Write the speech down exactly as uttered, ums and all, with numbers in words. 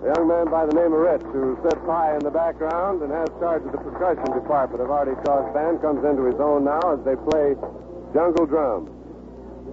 A young man by the name of Rich, who sits high in the background and has charge of the percussion department of Artie Shaw's band, comes into his own now as they play Jungle Drum.